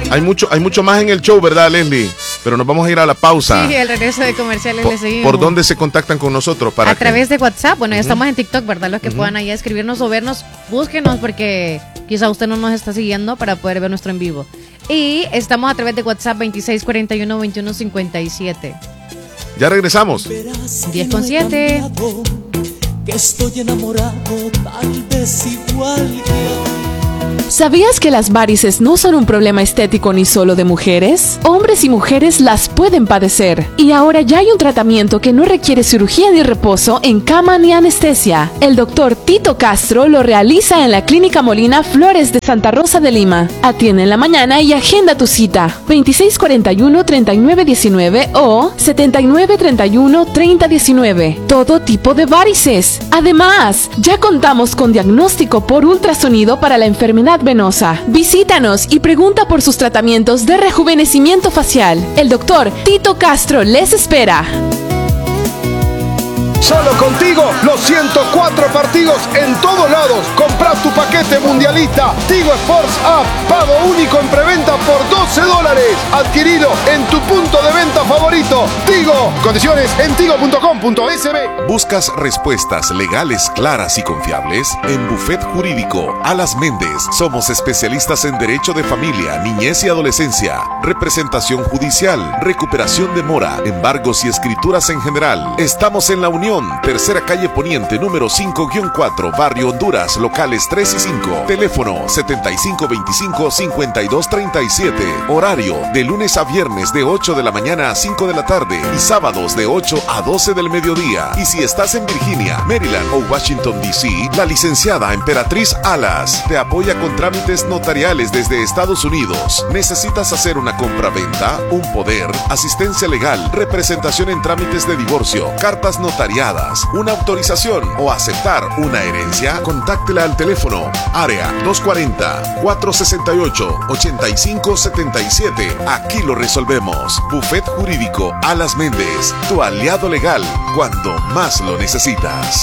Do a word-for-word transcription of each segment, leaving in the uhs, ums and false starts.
Hay mucho, hay mucho más en el show, ¿verdad, Leslie? Pero nos vamos a ir a la pausa. Sí, el regreso de comerciales por, le seguimos. ¿Por dónde se contactan con nosotros? Para a que... través de WhatsApp. Bueno, ya uh-huh. estamos en TikTok, ¿verdad? Los que uh-huh. puedan ahí escribirnos o vernos, búsquenos porque quizá usted no nos está siguiendo para poder ver nuestro en vivo. Y estamos a través de WhatsApp veintiséis cuarenta y uno, veintiuno cincuenta y siete. Ya regresamos. diez con siete. Que estoy enamorado, tal vez igual que... ¿Sabías que las varices no son un problema estético ni solo de mujeres? Hombres y mujeres las pueden padecer. Y ahora ya hay un tratamiento que no requiere cirugía ni reposo en cama ni anestesia. El doctor Tito Castro lo realiza en la Clínica Molina Flores de Santa Rosa de Lima. Atiende en la mañana y agenda tu cita. veintiséis cuarenta y uno, treinta y nueve diecinueve o setenta y nueve treinta y uno, treinta diecinueve. Todo tipo de varices. Además, ya contamos con diagnóstico por ultrasonido para la enfermedad venosa. Visítanos y pregunta por sus tratamientos de rejuvenecimiento facial. El doctor Tito Castro les espera. Solo contigo, los ciento cuatro partidos en todos lados. Compra tu paquete mundialista Tigo Sports App. Pago único en preventa por doce dólares. Adquirido en tu punto de venta favorito. Tigo. Condiciones en tigo punto com punto es be. ¿Buscas respuestas legales claras y confiables? En Buffet Jurídico Alas Méndez somos especialistas en derecho de familia, niñez y adolescencia, representación judicial, recuperación de mora, embargos y escrituras en general. Estamos en La Unión, tercera calle Poniente, número cinco guión cuatro, Barrio Honduras, locales tres y cinco. Teléfono setenta y cinco veinticinco, cincuenta y dos treinta y siete. Horario de lunes a viernes de ocho de la mañana a cinco de la tarde y sábados de ocho a doce del mediodía. Y si estás en Virginia, Maryland o Washington D C, la licenciada Emperatriz Alas te apoya con trámites notariales desde Estados Unidos. ¿Necesitas hacer una compra-venta, un poder, asistencia legal, representación en trámites de divorcio, cartas notariadas, una autorización o aceptar una herencia? Contáctela al teléfono área dos cuarenta, cuatrocientos sesenta y ocho, ochenta y cinco setenta y siete. Aquí lo resolvemos. Buffet Jurídico Alas Méndez, tu aliado legal cuando más lo necesitas.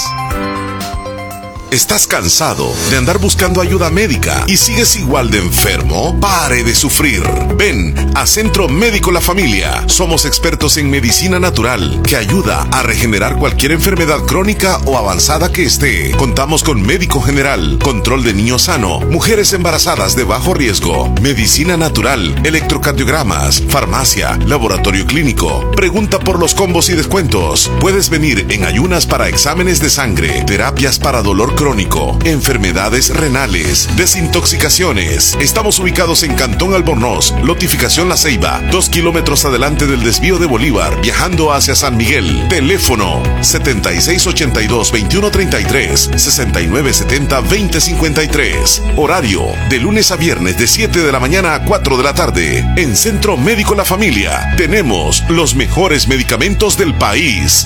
¿Estás cansado de andar buscando ayuda médica y sigues igual de enfermo? ¡Pare de sufrir! Ven a Centro Médico La Familia. Somos expertos en medicina natural que ayuda a regenerar cualquier enfermedad crónica o avanzada que esté. Contamos con médico general, control de niño sano, mujeres embarazadas de bajo riesgo, medicina natural, electrocardiogramas, farmacia, laboratorio clínico. Pregunta por los combos y descuentos. Puedes venir en ayunas para exámenes de sangre, terapias para dolor crónico, enfermedades renales, desintoxicaciones. Estamos ubicados en Cantón Albornoz, lotificación La Ceiba, dos kilómetros adelante del desvío de Bolívar, viajando hacia San Miguel. Teléfono setenta y seis ochenta y dos, veintiuno treinta y tres, sesenta y nueve setenta, veinte cincuenta y tres. Horario de lunes a viernes de siete de la mañana a cuatro de la tarde. En Centro Médico La Familia tenemos los mejores medicamentos del país.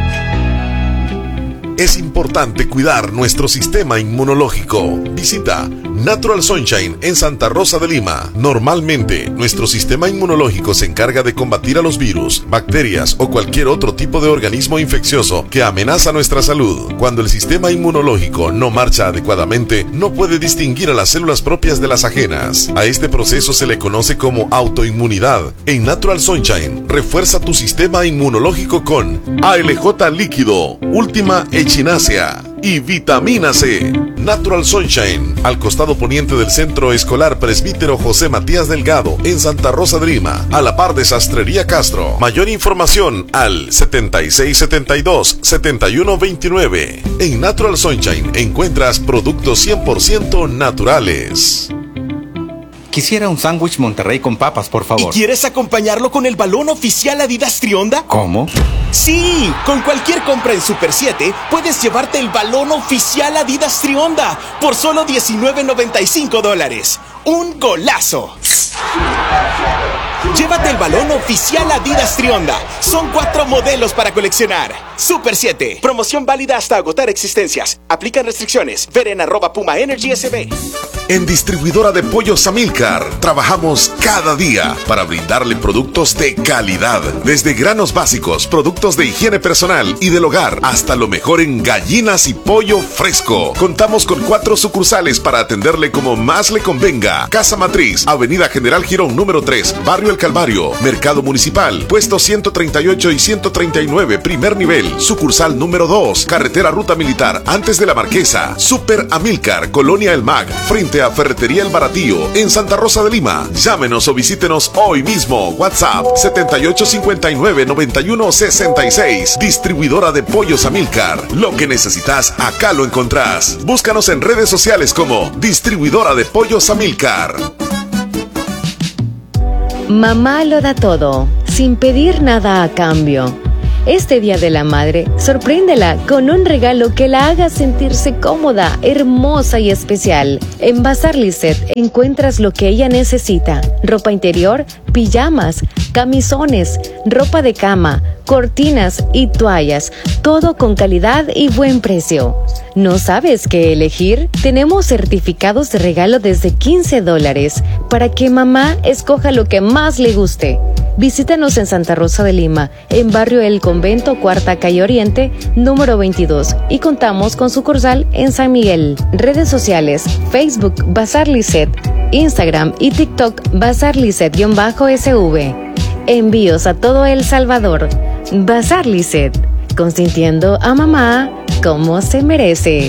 Es importante cuidar nuestro sistema inmunológico. Visita Natural Sunshine en Santa Rosa de Lima. Normalmente, nuestro sistema inmunológico se encarga de combatir a los virus, bacterias o cualquier otro tipo de organismo infeccioso que amenaza nuestra salud. Cuando el sistema inmunológico no marcha adecuadamente, no puede distinguir a las células propias de las ajenas. A este proceso se le conoce como autoinmunidad. En Natural Sunshine, refuerza tu sistema inmunológico con A L J líquido, Última Echinacea y vitamina C. Natural Sunshine, al costado poniente del Centro Escolar Presbítero José Matías Delgado, en Santa Rosa de Lima, a la par de Sastrería Castro. Mayor información al setenta y seis setenta y dos, setenta y uno veintinueve. En Natural Sunshine encuentras productos cien por ciento naturales. Quisiera un sándwich Monterrey con papas, por favor. ¿Y quieres acompañarlo con el balón oficial Adidas Trionda? ¿Cómo? Sí, con cualquier compra en Super siete puedes llevarte el balón oficial Adidas Trionda por solo diecinueve noventa y cinco dólares. ¡Un golazo! Llévate el balón oficial Adidas Trionda, Son cuatro modelos para coleccionar. Super siete. Promoción válida hasta agotar existencias. Aplican restricciones. Ver en arroba Puma Energy S B. En Distribuidora de Pollos Amilcar trabajamos cada día para brindarle productos de calidad, desde granos básicos, productos de higiene personal y del hogar, hasta lo mejor en gallinas y pollo fresco. Contamos con cuatro sucursales para atenderle como más le convenga. Casa Matriz, Avenida General Girón número tres, Barrio El Calvario, Mercado Municipal, puesto ciento treinta y ocho y ciento treinta y nueve, primer nivel. Sucursal número dos, Carretera Ruta Militar, antes de la Marquesa. Super Amilcar, Colonia El Mag, frente a Ferretería El Baratillo, en Santa Rosa de Lima. Llámenos o visítenos hoy mismo. WhatsApp setenta y ocho cincuenta y nueve noventa y uno sesenta y seis. Distribuidora de Pollos Amilcar. Lo que necesitas, acá lo encontrás. Búscanos en redes sociales como Distribuidora de Pollos Amilcar. Mamá lo da todo, sin pedir nada a cambio. Este Día de la Madre, sorpréndela con un regalo que la haga sentirse cómoda, hermosa y especial. En Bazar Lisset encuentras lo que ella necesita: ropa interior, pijamas, camisones, ropa de cama, cortinas y toallas, todo con calidad y buen precio. ¿No sabes qué elegir? Tenemos certificados de regalo desde quince dólares para que mamá escoja lo que más le guste. Visítanos en Santa Rosa de Lima, en Barrio El Convento, Cuarta Calle Oriente, número veintidós, y contamos con sucursal en San Miguel. Redes sociales: Facebook Bazar Lisset, Instagram y TikTok Bazar Lisset-S V. Envíos a todo El Salvador. Bazar Lisset, consintiendo a mamá como se merece.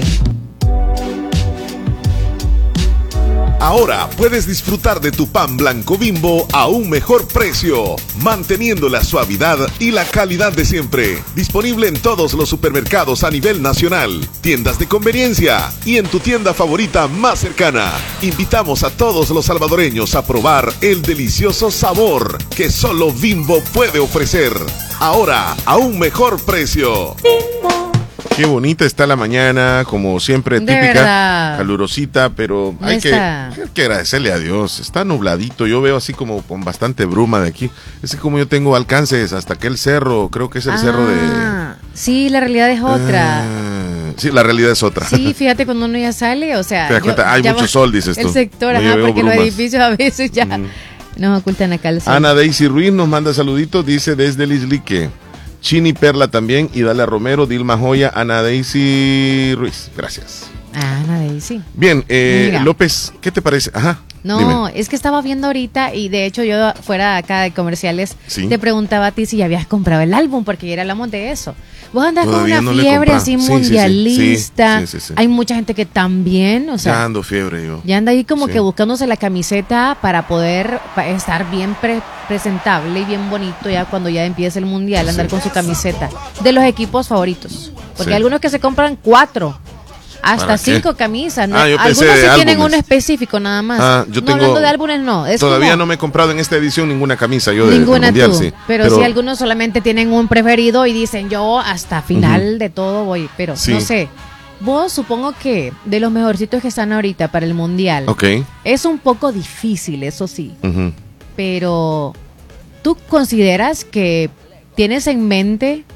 Ahora puedes disfrutar de tu pan blanco Bimbo a un mejor precio, manteniendo la suavidad y la calidad de siempre. Disponible en todos los supermercados a nivel nacional, tiendas de conveniencia y en tu tienda favorita más cercana. Invitamos a todos los salvadoreños a probar el delicioso sabor que solo Bimbo puede ofrecer. Ahora a un mejor precio. Bimbo. Qué bonita está la mañana, como siempre, De típica, verdad. calurosita, pero No hay que, está. hay que agradecerle a Dios. Está nubladito, yo veo así como con bastante bruma de aquí. Es que como yo tengo alcances hasta aquel cerro, creo que es el cerro de... Ah, sí, la realidad es otra. Ah, sí, la realidad es otra. Sí, fíjate, cuando uno ya sale, o sea... Te das yo- cuenta, hay ya mucho va- sol, dices tú. El sector, No, yo ajá, veo porque los brumas. edificios a veces ya Mm. nos ocultan acá el sol. Ana Daisy Ruiz nos manda saluditos, dice desde Lislique. Chini Perla también, y Dalia Romero, Dilma Joya, Ana Daisy Ruiz. Gracias. Ah, Ana Daisy. Bien, eh, Mira. López, ¿qué te parece? Ajá. No, dime. es que estaba viendo ahorita y de hecho yo fuera acá de comerciales Sí. te preguntaba a ti si ya habías comprado el álbum porque ayer hablamos de eso. Vos andas Todavía con no una le he fiebre comprado. así Sí, sí, sí. mundialista. Sí, sí, sí, sí. Hay mucha gente que también, o sea, Ya ando fiebre yo. ya anda ahí como Sí. que buscándose la camiseta para poder pa- estar bien pre- presentable y bien bonito ya cuando ya empiece el mundial, andar Sí. con su camiseta de los equipos favoritos. Porque Sí. hay algunos que se compran cuatro, hasta ¿Para qué? cinco camisas. ¿no? Ah, yo pensé Algunos de sí tienen álbumes. uno específico nada más. Ah, yo no tengo- hablando de álbumes, no. Es Todavía como- no me he comprado en esta edición ninguna camisa yo de, del Ninguna mundial, tú, sí. pero, sí algunos solamente tienen un preferido y dicen yo hasta final Ujú. de todo voy, pero Sí. no sé. Vos supongo que de los mejorcitos que están ahorita para el mundial Ok. es un poco difícil, eso sí, Ujú. pero ¿tú consideras que tienes en mente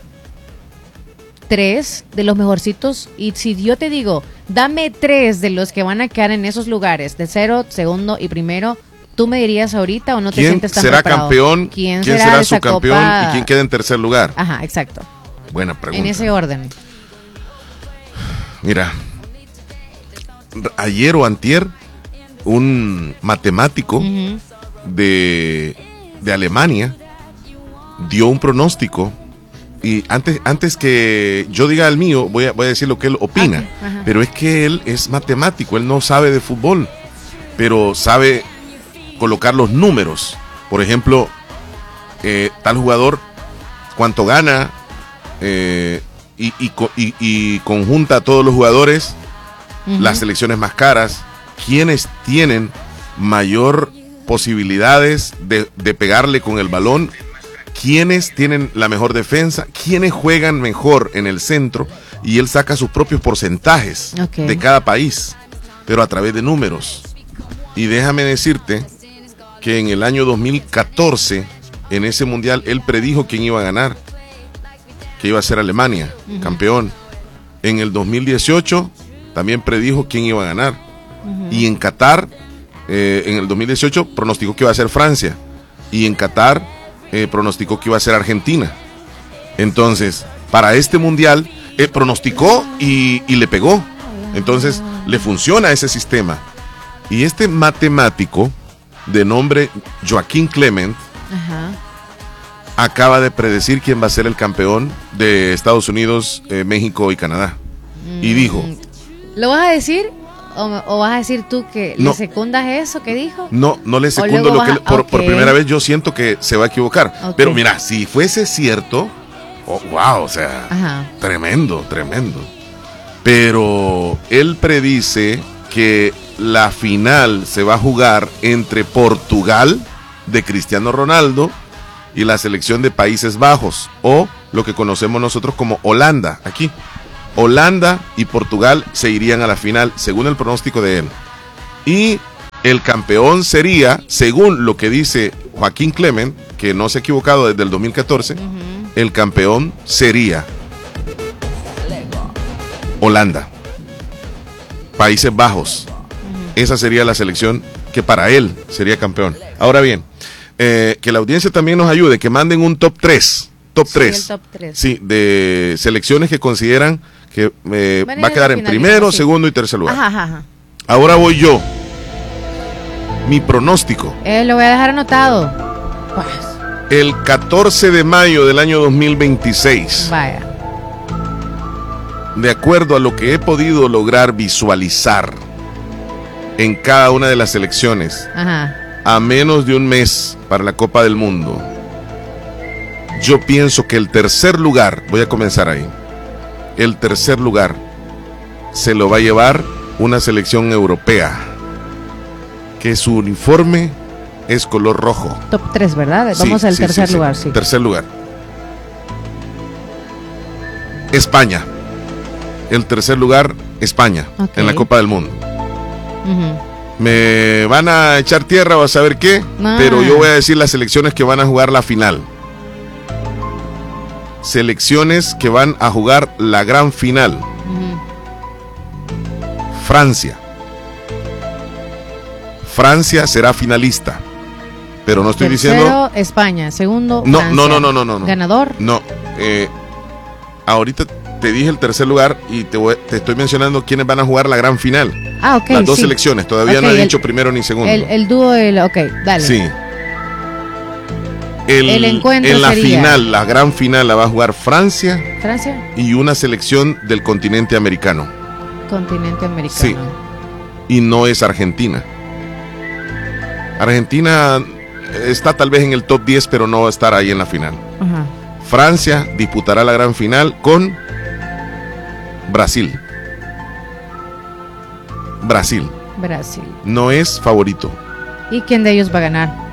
tres de los mejorcitos? Y si yo te digo, dame tres de los que van a quedar en esos lugares, de cero, segundo y primero, ¿tú me dirías ahorita o no te ¿Quién sientes tan será preparado? campeón? ¿Quién, ¿Quién será, será de su esa campeón? copa? ¿Y quién queda en tercer lugar? Ajá, exacto. Buena pregunta. En ese orden. Mira, r- ayer o antier, un matemático Ujú. de, de Alemania dio un pronóstico. Y antes, antes que yo diga el mío, voy a, voy a decir lo que él opina. Ok, ajá. Pero es que él es matemático, él no sabe de fútbol, pero sabe colocar los números. Por ejemplo, eh, tal jugador, cuánto gana, eh, y, y, co- y- y conjunta a todos los jugadores, Ujú. las selecciones más caras, quienes tienen mayor posibilidades de, de pegarle con el balón, quienes tienen la mejor defensa, quienes juegan mejor en el centro, y él saca sus propios porcentajes Ok. de cada país, pero a través de números. Y déjame decirte que en el año dos mil catorce en ese mundial, él predijo quién iba a ganar, que iba a ser Alemania, uh-huh. campeón. En el dos mil dieciocho también predijo quién iba a ganar. Uh-huh. Y en Qatar, eh, en el dos mil dieciocho pronosticó que iba a ser Francia. Y en Qatar eh, pronosticó que iba a ser Argentina. Entonces, para este mundial, eh, pronosticó y, y le pegó. Entonces, le funciona ese sistema. Y este matemático de nombre Joaquín Clement, ajá, acaba de predecir quién va a ser el campeón de Estados Unidos, eh, México y Canadá. Mm. Y dijo... ¿Lo vas a decir o, o vas a decir tú que no, le secundas eso que dijo? No, no le secundo lo que... A, por, okay. por primera vez yo siento que se va a equivocar. Okay. Pero mira, si fuese cierto... Oh, wow, o sea... Ajá. Tremendo, tremendo. Pero él predice que la final se va a jugar entre Portugal de Cristiano Ronaldo y la selección de Países Bajos, o lo que conocemos nosotros como Holanda. Aquí, Holanda y Portugal se irían a la final, según el pronóstico de él. Y el campeón sería, según lo que dice Joaquín Clement, que no se ha equivocado desde el dos mil catorce, uh-huh. el campeón sería Holanda, Países Bajos. Uh-huh. Esa sería la selección que para él sería campeón. Ahora bien, eh, que la audiencia también nos ayude, que manden un top tres. Top sí, tres. Top tres. Sí, de selecciones que consideran que eh, va a quedar en primero, sí. segundo y tercer lugar. Ajá, ajá. Ahora voy yo. Mi pronóstico. Eh, lo voy a dejar anotado. Pues. El catorce de mayo del año dos mil veintiséis. Vaya. De acuerdo a lo que he podido lograr visualizar en cada una de las selecciones, ajá, a menos de un mes para la Copa del Mundo, yo pienso que el tercer lugar, voy a comenzar ahí, el tercer lugar se lo va a llevar una selección europea, que su uniforme es color rojo. Top tres, ¿verdad? Vamos sí, al sí, tercer sí, lugar, sí. sí. Tercer lugar. España. El tercer lugar, España, okay, en la Copa del Mundo. Uh-huh. Me van a echar tierra o a saber qué, nah. pero yo voy a decir las selecciones que van a jugar la final. Selecciones que van a jugar la gran final. Uh-huh. Francia. Francia será finalista. Pero no estoy Tercero, diciendo... España. Segundo, no, Francia. No, no, no, no, no, no. ¿Ganador? No. Eh, ahorita te dije el tercer lugar y te, voy, te estoy mencionando quiénes van a jugar la gran final. Ah, ok. Las dos sí. selecciones. Todavía okay, no he el, dicho primero ni segundo. El, el dúo, el, ok, dale. Sí. El, el encuentro en la sería... final, la gran final la va a jugar Francia. Francia. Y una selección del continente americano. Continente americano. Sí. Y no es Argentina. Argentina está tal vez en el top diez, pero no va a estar ahí en la final. Ajá. Francia disputará la gran final con Brasil. Brasil. Brasil. No es favorito. ¿Y quién de ellos va a ganar?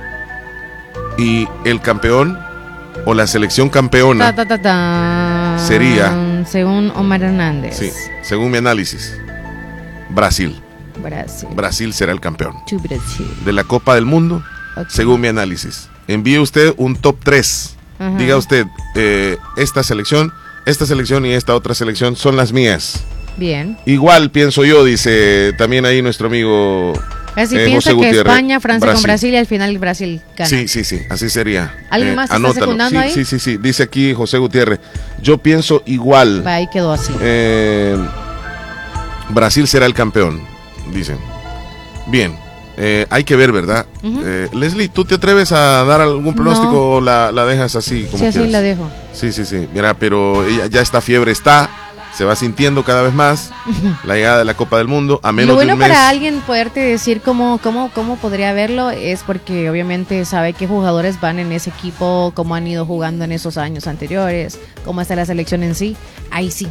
Y el campeón o la selección campeona ta, ta, ta, ta. sería, según Omar Hernández. Sí, según mi análisis, Brasil. Brasil. Brasil será el campeón Brasil. de la Copa del Mundo, okay, según mi análisis. Envíe usted un top tres. Ajá. Diga usted, eh, esta selección, esta selección y esta otra selección son las mías. Bien. Igual pienso yo, dice también ahí nuestro amigo... Así eh, piensa José que Gutiérrez, España, Francia Brasil. Con Brasil y al final Brasil gana. Sí, sí, sí, así sería. ¿Alguien eh, más está secundando sí, ahí? Sí, sí, sí, dice aquí José Gutiérrez. Yo pienso igual. Va, ahí quedó así. Eh, Brasil será el campeón, dicen. Bien, eh, hay que ver, ¿verdad? Uh-huh. eh, Leslie, ¿tú te atreves a dar algún pronóstico no. o la, la dejas así como Sí, así quieras? la dejo. Sí, sí, sí. Mira, pero ella, ya esta fiebre está... Se va sintiendo cada vez más la llegada de la Copa del Mundo, a menos Lo bueno de un mes. para alguien poderte decir cómo, cómo, cómo podría verlo es porque obviamente sabe qué jugadores van en ese equipo, cómo han ido jugando en esos años anteriores, cómo está la selección en sí. Ahí sí.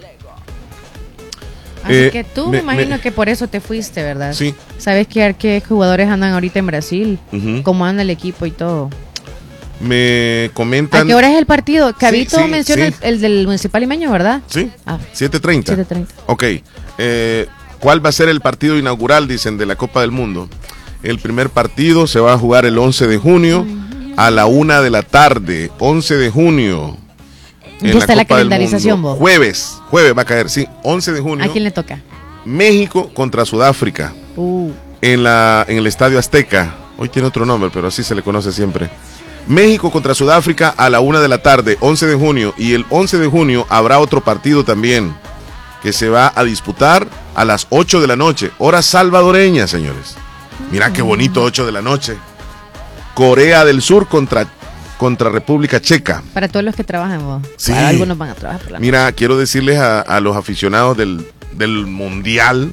Así eh, que tú me, me imagino me, que por eso te fuiste, ¿verdad? Sí. Sabes qué, qué jugadores andan ahorita en Brasil, uh-huh, cómo anda el equipo y todo. Me comentan... ¿A qué hora es el partido? Cabito sí, sí, menciona sí. El, el del Municipal Limeño, ¿verdad? Sí, ah. siete treinta. siete treinta. Ok, eh, ¿cuál va a ser el partido inaugural, dicen, de la Copa del Mundo? El primer partido se va a jugar el once de junio, uh-huh, a la una de la tarde, once de junio. Ya está la calendarización, vos. Jueves, jueves va a caer, sí, once de junio. ¿A quién le toca? México contra Sudáfrica. Uh. En, la, en el Estadio Azteca. Hoy tiene otro nombre, pero así se le conoce siempre. México contra Sudáfrica a la una de la tarde, once de junio. Y el once de junio habrá otro partido también, que se va a disputar a las ocho de la noche. Hora salvadoreña, señores. Mira qué bonito, ocho de la noche. Corea del Sur contra, contra República Checa. Para todos los que trabajan, vos. Sí. Para algunos van a trabajar por la Mira, noche. Quiero decirles a, a los aficionados del, del Mundial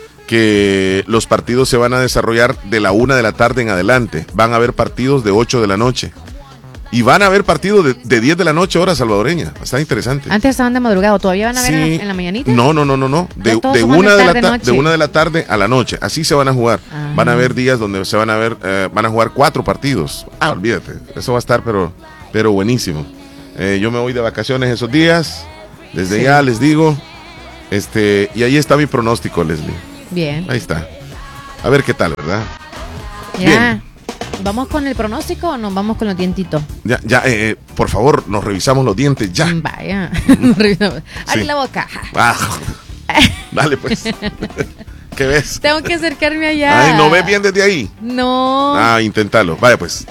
que los partidos se van a desarrollar de la una de la tarde en adelante. Van a haber partidos de ocho de la noche. Y van a haber partidos de, de diez de la noche, hora salvadoreña. Está interesante. Antes estaban de madrugada, ¿todavía van a ver sí. en, la, en la mañanita? No, no, no, no, no. De, de, una de, la ta- de una de la tarde a la noche. Así se van a jugar. Ah. Van a haber días donde se van a ver, eh, van a jugar cuatro partidos. Ah, olvídate. Eso va a estar, pero, pero buenísimo. Eh, yo me voy de vacaciones esos días. Desde sí. ya les digo. Este, y ahí está mi pronóstico, Leslie. Bien. Ahí está. A ver qué tal, ¿verdad? Ya. Bien. ¿Vamos con el pronóstico o nos vamos con los dientitos? Ya, ya, eh, eh, por favor, nos revisamos los dientes, ya. Vaya. Abre sí. la boca. Ah, dale, pues. ¿Qué ves? Tengo que acercarme allá. Ay, ¿no ves bien desde ahí? No. Ah, inténtalo. Vaya, pues.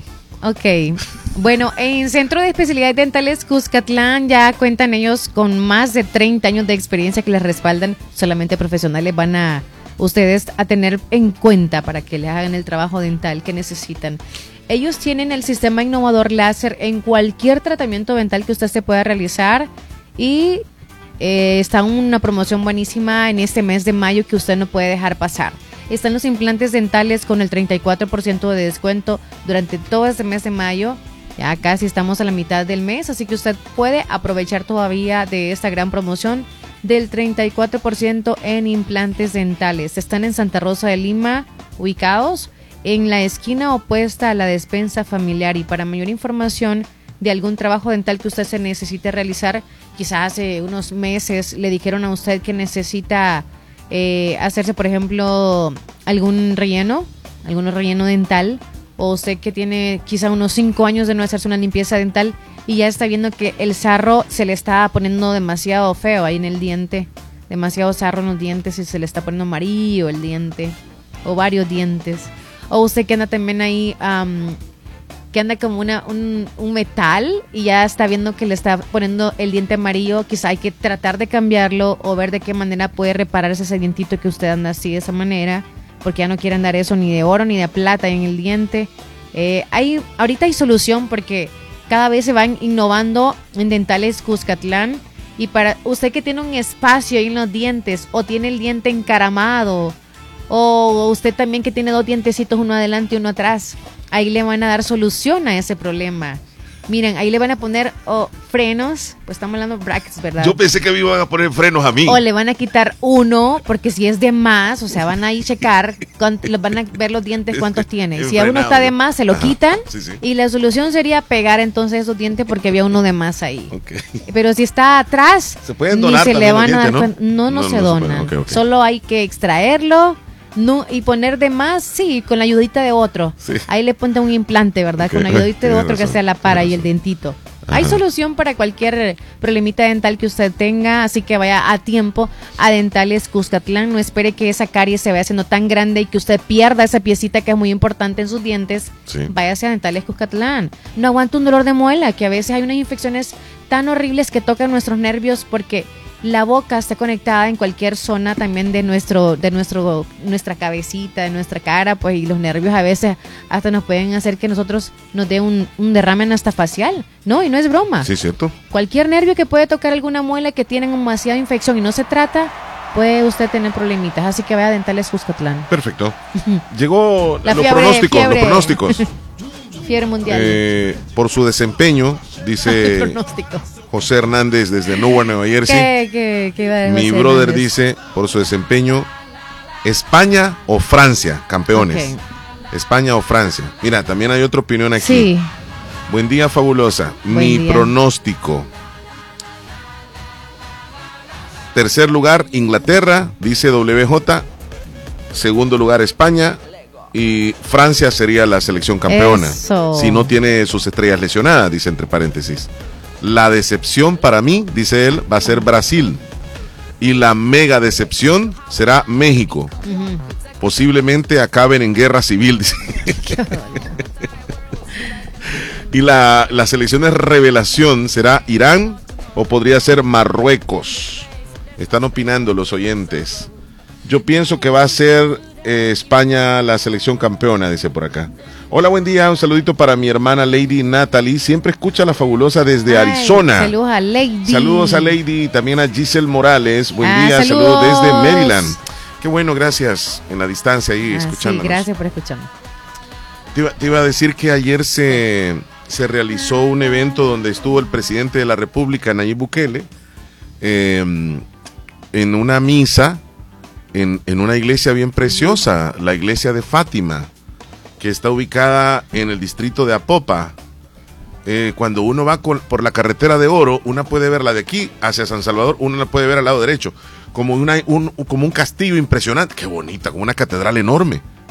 Ok. Bueno, en Centro de Especialidades Dentales Cuscatlán ya cuentan ellos con más de treinta años de experiencia que les respaldan. Solamente profesionales van a ustedes a tener en cuenta para que les hagan el trabajo dental que necesitan. Ellos tienen el sistema innovador láser en cualquier tratamiento dental que usted se pueda realizar y eh, está una promoción buenísima en este mes de mayo que usted no puede dejar pasar. Están los implantes dentales con el treinta y cuatro por ciento de descuento durante todo este mes de mayo. Ya casi estamos a la mitad del mes, así que usted puede aprovechar todavía de esta gran promoción del treinta y cuatro por ciento en implantes dentales. Están en Santa Rosa de Lima, ubicados en la esquina opuesta a la despensa familiar. Y para mayor información de algún trabajo dental que usted se necesite realizar, quizás hace unos meses le dijeron a usted que necesita eh, hacerse, por ejemplo, algún relleno, algún relleno dental, o usted que tiene quizá unos cinco años de no hacerse una limpieza dental y ya está viendo que el sarro se le está poniendo demasiado feo ahí en el diente, demasiado sarro en los dientes y se le está poniendo amarillo el diente, o varios dientes. O usted que anda también ahí, um, que anda como una, un, un metal y ya está viendo que le está poniendo el diente amarillo, quizá hay que tratar de cambiarlo o ver de qué manera puede repararse ese dientito que usted anda así de esa manera, porque ya no quiere andar eso ni de oro ni de plata en el diente. Eh, hay, ahorita hay solución porque cada vez se van innovando en Dentales Cuscatlán. Y para usted que tiene un espacio ahí en los dientes o tiene el diente encaramado, o usted también que tiene dos dientecitos, uno adelante y uno atrás, ahí le van a dar solución a ese problema. Miren, ahí le van a poner oh, frenos, pues estamos hablando de brackets, ¿verdad? Yo pensé que me iban a poner frenos a mí. O le van a quitar uno, porque si es de más, o sea, van a ir a checar, cuánto, van a ver los dientes cuántos tiene. Si a uno está de más, se lo Ajá, quitan. Sí, sí. Y la solución sería pegar entonces esos dientes porque había uno de más ahí. Okay. Pero si está atrás, se pueden donar ni se le van dientes, a dar ¿no? cuenta. No, no, no, se no donan. Se okay, okay. Solo hay que extraerlo. No, y poner de más, sí, con la ayudita de otro. Sí. Ahí le ponte un implante, ¿verdad? Okay. Con la ayudita de otro razón, que sea la para y el dentito. Ajá. Hay solución para cualquier problemita dental que usted tenga, así que vaya a tiempo a Dentales Cuscatlán. No espere que esa caries se vaya haciendo tan grande y que usted pierda esa piecita que es muy importante en sus dientes. Sí. Váyase a Dentales Cuscatlán. No aguanta un dolor de muela, que a veces hay unas infecciones tan horribles que tocan nuestros nervios porque la boca está conectada en cualquier zona también de nuestro, de nuestro, nuestra cabecita, de nuestra cara, pues, y los nervios a veces hasta nos pueden hacer que nosotros nos dé un, un derrame hasta facial, ¿no? Y no es broma. Sí, cierto. Cualquier nervio que puede tocar alguna muela que tiene demasiada infección y no se trata, puede usted tener problemitas, así que vaya a Dentales Cuscatlán. Perfecto. Llegó los pronósticos, fiebre. los pronósticos. Fiebre mundial. Eh, por su desempeño, dice pronósticos. José Hernández desde Newark, Nueva Jersey. ¿Qué, qué, qué iba a decir Mi José brother Hernández? Dice, por su desempeño, España o Francia, campeones. Okay. España o Francia. Mira, también hay otra opinión aquí. Sí. Buen día, fabulosa. Buen Mi día. Pronóstico. Tercer lugar, Inglaterra, dice W J. Segundo lugar, España. Y Francia sería la selección campeona. Eso. Si no tiene sus estrellas lesionadas, dice entre paréntesis. La decepción para mí, dice él, va a ser Brasil. Y la mega decepción será México. Uh-huh. Posiblemente acaben en guerra civil, dice. Y la, la selección de revelación será Irán o podría ser Marruecos. Están opinando los oyentes. Yo pienso que va a ser eh, España la selección campeona, dice por acá. Hola, buen día, un saludito para mi hermana Lady Natalie, siempre escucha La Fabulosa desde Ay, Arizona. Saludos a Lady. Saludos a Lady, también a Giselle Morales, buen ah, día, saludos. saludos desde Maryland. Qué bueno, gracias, en la distancia ahí, ah, escuchándonos. Sí, gracias por escucharnos. Te iba, te iba a decir que ayer se, se realizó un evento donde estuvo el presidente de la República, Nayib Bukele, eh, en una misa, en, en una iglesia bien preciosa, la iglesia de Fátima, que está ubicada en el distrito de Apopa. Eh, cuando uno va con, por la carretera de Oro, una puede verla de aquí hacia San Salvador, uno la puede ver al lado derecho, como, una, un, como un castillo impresionante, qué bonita, como una catedral enorme.